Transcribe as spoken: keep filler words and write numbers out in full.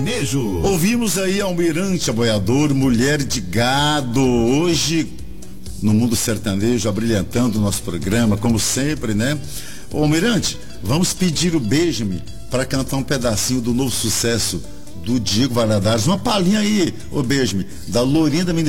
Nejo. Ouvimos aí Almirante Aboiador, Mulher de Gado, hoje no mundo sertanejo, abrilhantando o nosso programa, como sempre, né? Ô Almirante, vamos pedir o Beija-me para cantar um pedacinho do novo sucesso do Diego Valadares, uma palhinha aí, ô Beija-me, da Lourinha da